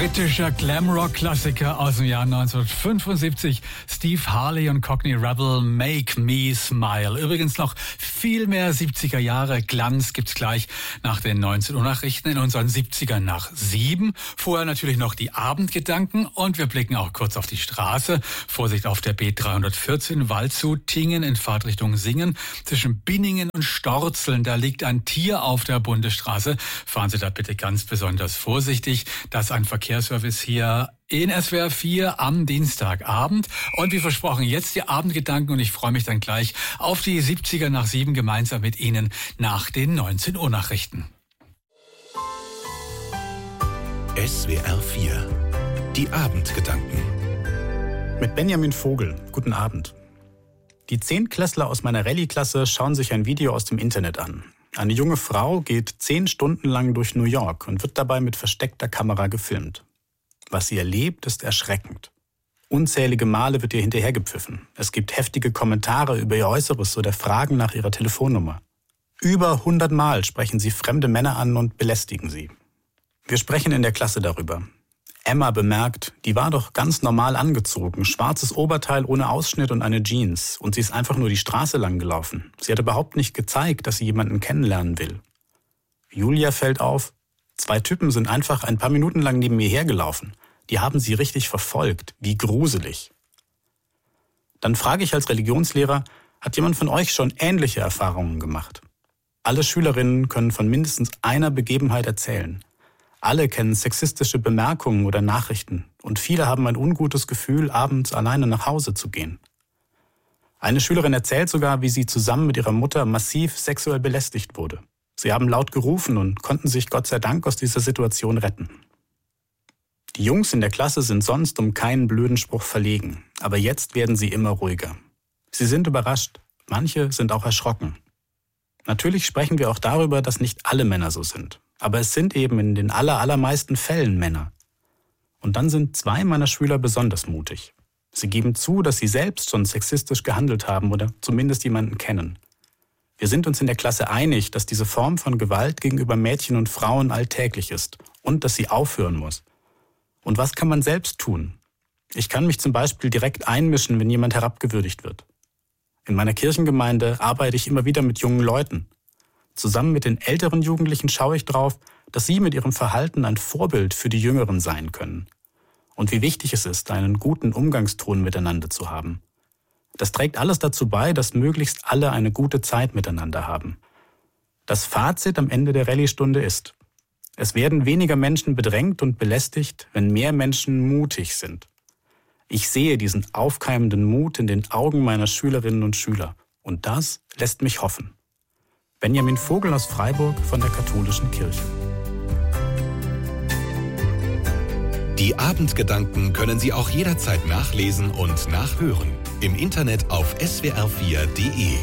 Britischer Glamrock-Klassiker aus dem Jahr 1975. Steve Harley und Cockney Rebel, Make Me Smile. Übrigens noch viel mehr 70er Jahre Glanz gibt's gleich nach den 19 Uhr Nachrichten in unseren 70ern nach 7. Vorher natürlich noch die Abendgedanken und wir blicken auch kurz auf die Straße. Vorsicht auf der B314 Waldshut-Tingen in Fahrtrichtung Singen. Zwischen Binningen und Storzeln, da liegt ein Tier auf der Bundesstraße. Fahren Sie da bitte ganz besonders vorsichtig. Das ist ein Verkehrsservice hier in SWR 4 am Dienstagabend. Und wie versprochen, jetzt die Abendgedanken und ich freue mich dann gleich auf die 70er nach 7 gemeinsam mit Ihnen nach den 19 Uhr Nachrichten. SWR 4, die Abendgedanken. Mit Benjamin Vogel. Guten Abend. Die 10-Klässler aus meiner Rallye-Klasse schauen sich ein Video aus dem Internet an. Eine junge Frau geht 10 Stunden lang durch New York und wird dabei mit versteckter Kamera gefilmt. Was sie erlebt, ist erschreckend. Unzählige Male wird ihr hinterhergepfiffen. Es gibt heftige Kommentare über ihr Äußeres oder Fragen nach ihrer Telefonnummer. Über 100 Mal sprechen sie fremde Männer an und belästigen sie. Wir sprechen in der Klasse darüber. Emma bemerkt, die war doch ganz normal angezogen, schwarzes Oberteil ohne Ausschnitt und eine Jeans. Und sie ist einfach nur die Straße lang gelaufen. Sie hat überhaupt nicht gezeigt, dass sie jemanden kennenlernen will. Julia fällt auf, 2 Typen sind einfach ein paar Minuten lang neben mir hergelaufen. Die haben sie richtig verfolgt. Wie gruselig. Dann frage ich als Religionslehrer, hat jemand von euch schon ähnliche Erfahrungen gemacht? Alle Schülerinnen können von mindestens einer Begebenheit erzählen. Alle kennen sexistische Bemerkungen oder Nachrichten und viele haben ein ungutes Gefühl, abends alleine nach Hause zu gehen. Eine Schülerin erzählt sogar, wie sie zusammen mit ihrer Mutter massiv sexuell belästigt wurde. Sie haben laut gerufen und konnten sich Gott sei Dank aus dieser Situation retten. Die Jungs in der Klasse sind sonst um keinen blöden Spruch verlegen, aber jetzt werden sie immer ruhiger. Sie sind überrascht, manche sind auch erschrocken. Natürlich sprechen wir auch darüber, dass nicht alle Männer so sind. Aber es sind eben in den allermeisten Fällen Männer. Und dann sind 2 meiner Schüler besonders mutig. Sie geben zu, dass sie selbst schon sexistisch gehandelt haben oder zumindest jemanden kennen. Wir sind uns in der Klasse einig, dass diese Form von Gewalt gegenüber Mädchen und Frauen alltäglich ist und dass sie aufhören muss. Und was kann man selbst tun? Ich kann mich zum Beispiel direkt einmischen, wenn jemand herabgewürdigt wird. In meiner Kirchengemeinde arbeite ich immer wieder mit jungen Leuten. Zusammen mit den älteren Jugendlichen schaue ich drauf, dass sie mit ihrem Verhalten ein Vorbild für die Jüngeren sein können. Und wie wichtig es ist, einen guten Umgangston miteinander zu haben. Das trägt alles dazu bei, dass möglichst alle eine gute Zeit miteinander haben. Das Fazit am Ende der Rallye-Stunde ist: Es werden weniger Menschen bedrängt und belästigt, wenn mehr Menschen mutig sind. Ich sehe diesen aufkeimenden Mut in den Augen meiner Schülerinnen und Schüler. Und das lässt mich hoffen. Benjamin Vogel aus Freiburg von der Katholischen Kirche. Die Abendgedanken können Sie auch jederzeit nachlesen und nachhören. Im Internet auf swr4.de.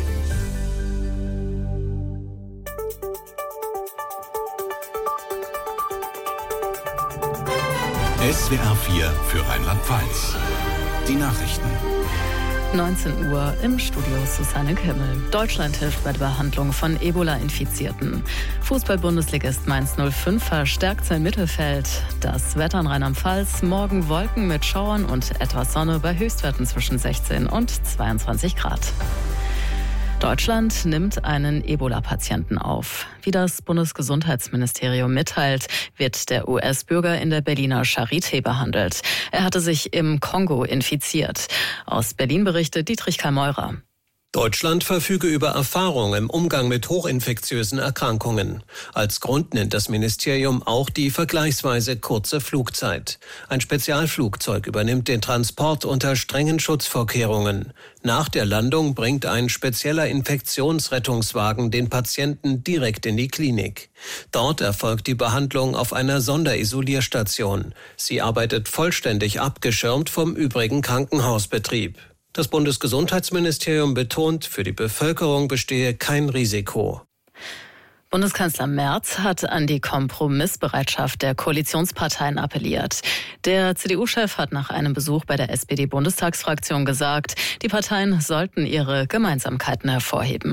SWR 4 für Rheinland-Pfalz. Die Nachrichten. 19 Uhr im Studio Susanne Kimmel. Deutschland hilft bei der Behandlung von Ebola-Infizierten. Fußball-Bundesligist Mainz 05 verstärkt sein Mittelfeld. Das Wetter in Rheinland-Pfalz: morgen Wolken mit Schauern und etwas Sonne bei Höchstwerten zwischen 16 und 22 Grad. Deutschland nimmt einen Ebola-Patienten auf. Wie das Bundesgesundheitsministerium mitteilt, wird der US-Bürger in der Berliner Charité behandelt. Er hatte sich im Kongo infiziert. Aus Berlin berichtet Dietrich Kalmeurer. Deutschland verfüge über Erfahrung im Umgang mit hochinfektiösen Erkrankungen. Als Grund nennt das Ministerium auch die vergleichsweise kurze Flugzeit. Ein Spezialflugzeug übernimmt den Transport unter strengen Schutzvorkehrungen. Nach der Landung bringt ein spezieller Infektionsrettungswagen den Patienten direkt in die Klinik. Dort erfolgt die Behandlung auf einer Sonderisolierstation. Sie arbeitet vollständig abgeschirmt vom übrigen Krankenhausbetrieb. Das Bundesgesundheitsministerium betont, für die Bevölkerung bestehe kein Risiko. Bundeskanzler Merz hat an die Kompromissbereitschaft der Koalitionsparteien appelliert. Der CDU-Chef hat nach einem Besuch bei der SPD-Bundestagsfraktion gesagt, die Parteien sollten ihre Gemeinsamkeiten hervorheben.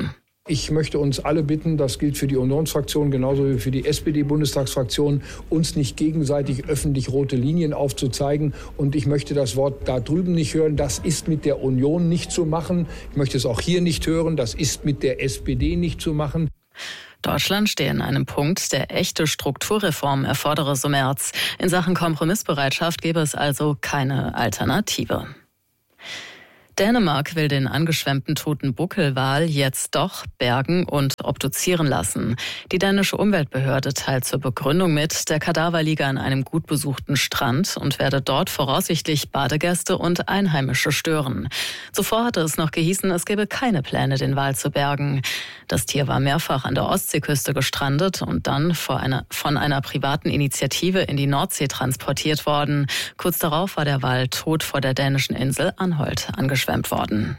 Ich möchte uns alle bitten, das gilt für die Unionsfraktion genauso wie für die SPD-Bundestagsfraktion, uns nicht gegenseitig öffentlich rote Linien aufzuzeigen. Und ich möchte das Wort da drüben nicht hören, das ist mit der Union nicht zu machen. Ich möchte es auch hier nicht hören, das ist mit der SPD nicht zu machen. Deutschland stehe an einem Punkt, der echte Strukturreform erfordere, so Merz. In Sachen Kompromissbereitschaft gäbe es also keine Alternative. Dänemark will den angeschwemmten toten Buckelwal jetzt doch bergen und obduzieren lassen. Die dänische Umweltbehörde teilt zur Begründung mit, der Kadaver liege an einem gut besuchten Strand und werde dort voraussichtlich Badegäste und Einheimische stören. Zuvor hatte es noch gehießen, es gebe keine Pläne, den Wal zu bergen. Das Tier war mehrfach an der Ostseeküste gestrandet und dann von einer privaten Initiative in die Nordsee transportiert worden. Kurz darauf war der Wal tot vor der dänischen Insel Anholt angeschwemmt worden.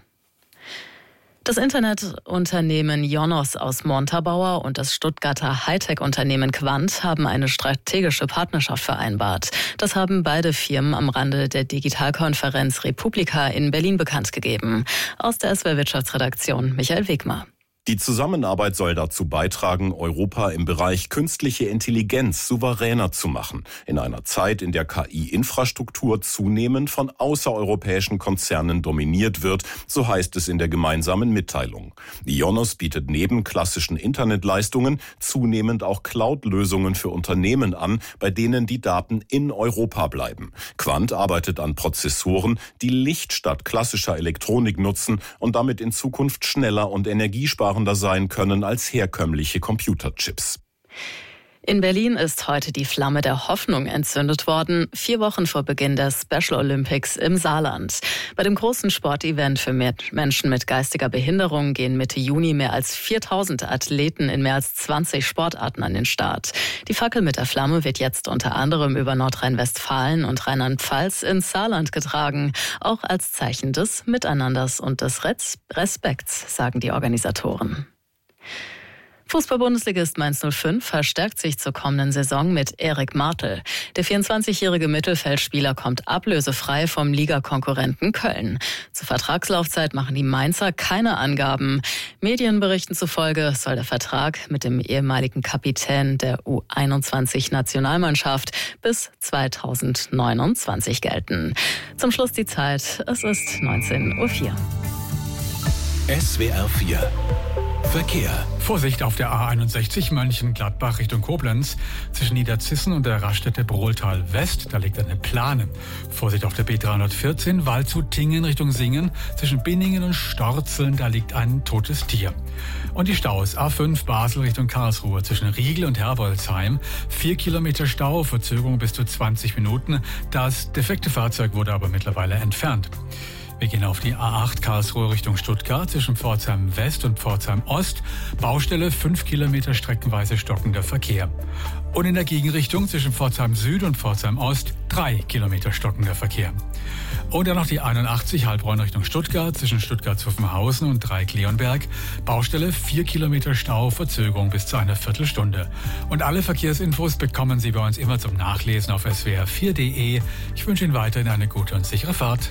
Das Internetunternehmen Ionos aus Montabaur und das Stuttgarter Hightech-Unternehmen Quant haben eine strategische Partnerschaft vereinbart. Das haben beide Firmen am Rande der Digitalkonferenz Republika in Berlin bekannt gegeben. Aus der SWR Wirtschaftsredaktion Michael Wegmar. Die Zusammenarbeit soll dazu beitragen, Europa im Bereich künstliche Intelligenz souveräner zu machen. In einer Zeit, in der KI-Infrastruktur zunehmend von außereuropäischen Konzernen dominiert wird, so heißt es in der gemeinsamen Mitteilung. Ionos bietet neben klassischen Internetleistungen zunehmend auch Cloud-Lösungen für Unternehmen an, bei denen die Daten in Europa bleiben. Quant arbeitet an Prozessoren, die Licht statt klassischer Elektronik nutzen und damit in Zukunft schneller und energiesparender sein können als herkömmliche Computerchips. In Berlin ist heute die Flamme der Hoffnung entzündet worden, 4 Wochen vor Beginn der Special Olympics im Saarland. Bei dem großen Sportevent für Menschen mit geistiger Behinderung gehen Mitte Juni mehr als 4000 Athleten in mehr als 20 Sportarten an den Start. Die Fackel mit der Flamme wird jetzt unter anderem über Nordrhein-Westfalen und Rheinland-Pfalz ins Saarland getragen, auch als Zeichen des Miteinanders und des Respekts, sagen die Organisatoren. Fußball-Bundesligist Mainz 05 verstärkt sich zur kommenden Saison mit Erik Martel. Der 24-jährige Mittelfeldspieler kommt ablösefrei vom Ligakonkurrenten Köln. Zur Vertragslaufzeit machen die Mainzer keine Angaben. Medienberichten zufolge soll der Vertrag mit dem ehemaligen Kapitän der U21-Nationalmannschaft bis 2029 gelten. Zum Schluss die Zeit. Es ist 19:04 Uhr. SWR 4 Verkehr. Vorsicht auf der A61 Mönchengladbach Richtung Koblenz. Zwischen Niederzissen und der Raststätte Brohltal West, da liegt eine Plane. Vorsicht auf der B314 Waldshut-Tingen Richtung Singen. Zwischen Binningen und Storzeln, da liegt ein totes Tier. Und die Staus A5 Basel Richtung Karlsruhe. Zwischen Riegel und Herbolzheim 4 Kilometer Stau, Verzögerung bis zu 20 Minuten. Das defekte Fahrzeug wurde aber mittlerweile entfernt. Wir gehen auf die A8 Karlsruhe Richtung Stuttgart zwischen Pforzheim West und Pforzheim Ost. Baustelle 5 Kilometer streckenweise stockender Verkehr. Und in der Gegenrichtung zwischen Pforzheim Süd und Pforzheim Ost 3 Kilometer stockender Verkehr. Und dann noch die 81 Heilbronn Richtung Stuttgart zwischen Stuttgart-Zuffenhausen und Dreieck-Leonberg. Baustelle 4 Kilometer Stau, Verzögerung bis zu einer Viertelstunde. Und alle Verkehrsinfos bekommen Sie bei uns immer zum Nachlesen auf swr4.de. Ich wünsche Ihnen weiterhin eine gute und sichere Fahrt.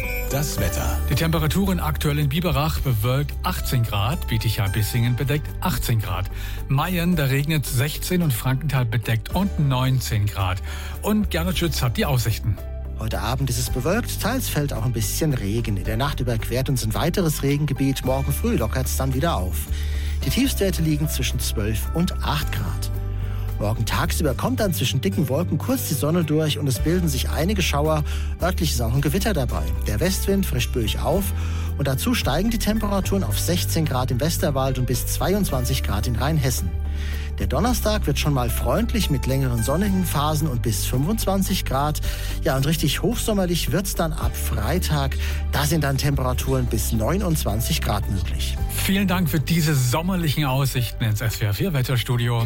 Das Wetter. Die Temperaturen aktuell in Biberach bewölkt 18 Grad, Bietigheim-Bissingen bedeckt 18 Grad. Mayen, da regnet 16 und Frankenthal bedeckt und 19 Grad. Und Gernot Schütz hat die Aussichten. Heute Abend ist es bewölkt, teils fällt auch ein bisschen Regen. In der Nacht überquert uns ein weiteres Regengebiet, morgen früh lockert es dann wieder auf. Die Tiefstwerte liegen zwischen 12 und 8 Grad. Morgen tagsüber kommt dann zwischen dicken Wolken kurz die Sonne durch und es bilden sich einige Schauer. Örtlich ist auch ein Gewitter dabei. Der Westwind frischt böig auf und dazu steigen die Temperaturen auf 16 Grad im Westerwald und bis 22 Grad in Rheinhessen. Der Donnerstag wird schon mal freundlich mit längeren sonnigen Phasen und bis 25 Grad. Ja, und richtig hochsommerlich wird's dann ab Freitag. Da sind dann Temperaturen bis 29 Grad möglich. Vielen Dank für diese sommerlichen Aussichten ins SWR 4 Wetterstudio.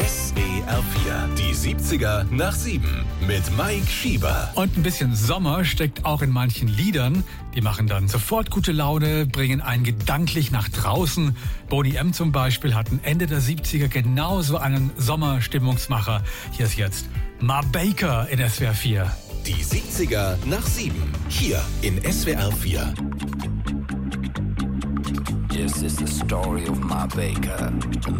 SWR 4, die 70er nach 7 mit Mike Schieber. Und ein bisschen Sommer steckt auch in manchen Liedern. Die machen dann sofort gute Laune, bringen einen gedanklich nach draußen. Boney M. zum Beispiel hatten Ende der 70er genauso einen Sommerstimmungsmacher. Hier ist jetzt Ma Baker in SWR 4. Die 70er nach 7, hier in SWR 4. This is the story of my baker.